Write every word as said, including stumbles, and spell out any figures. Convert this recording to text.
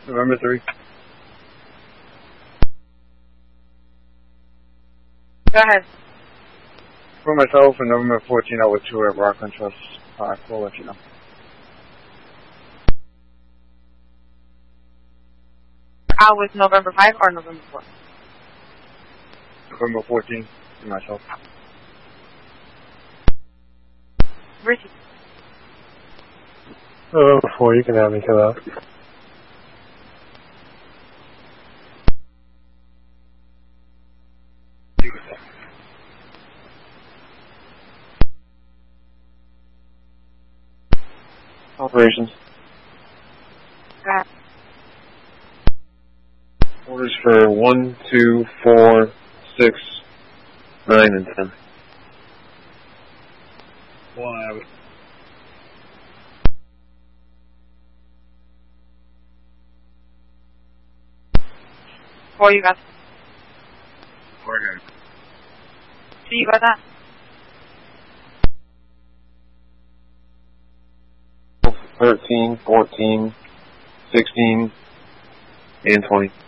November three. Go ahead. For myself and November fourteen, I was two at Rockland Trust Park. We'll let you know. Out with November five or November four? November fourteen, and myself. Ricky. November four, you can have me come out. Operations. Go ahead. Orders for one, two, four, six, nine, and ten. One, I have it. Four, you got. Four, I got it. Two, you got that? thirteen, fourteen, sixteen, and twenty.